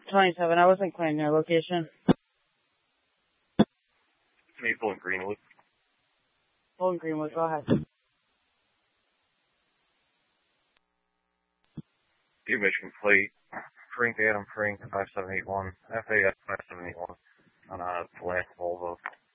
27. I wasn't claiming your location. Maple and Greenwood. Maple and Greenwood, go ahead. New Michigan plate. Frank Adam Frank 5781. FAS 5781 on a black Volvo.